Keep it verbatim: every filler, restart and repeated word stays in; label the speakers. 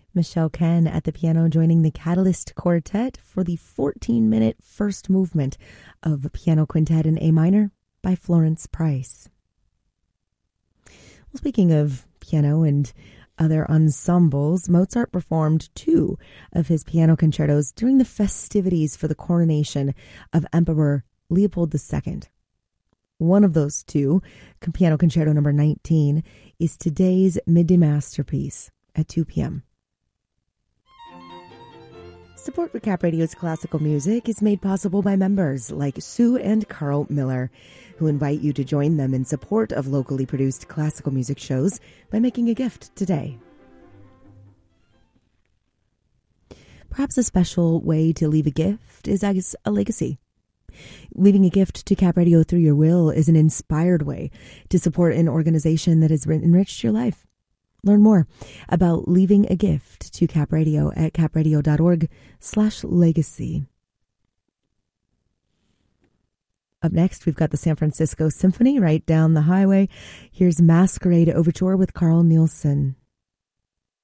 Speaker 1: Michelle Ken at the piano joining the Catalyst Quartet for the fourteen-minute first movement of Piano Quintet in A minor by Florence Price. Well, speaking of piano and other ensembles, Mozart performed two of his piano concertos during the festivities for the coronation of Emperor Leopold the Second. One of those two, Piano Concerto number nineteen, is today's midday masterpiece at two p.m. Support for Cap Radio's classical music is made possible by members like Sue and Carl Miller, who invite you to join them in support of locally produced classical music shows by making a gift today. Perhaps a special way to leave a gift is as a legacy. Leaving a gift to Cap Radio through your will is an inspired way to support an organization that has enriched your life. Learn more about leaving a gift to Cap Radio at capradio.org slash legacy. Up next, we've got the San Francisco Symphony right down the highway. Here's Masquerade Overture with Carl Nielsen.